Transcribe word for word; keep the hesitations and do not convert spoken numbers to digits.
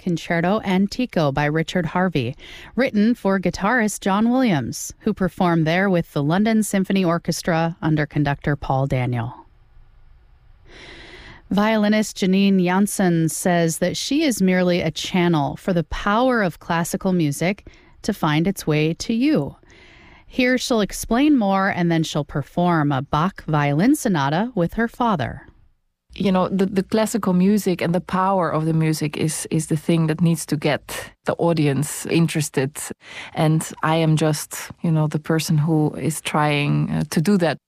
Concerto Antico by Richard Harvey, written for guitarist John Williams, who performed there with the London Symphony Orchestra under conductor Paul Daniel. Violinist Janine Janssen says that she is merely a channel for the power of classical music to find its way to you. Here she'll explain more, and then she'll perform a Bach violin sonata with her father. You know, the, the classical music and the power of the music is, is the thing that needs to get the audience interested. And I am just, you know, the person who is trying uh, to do that.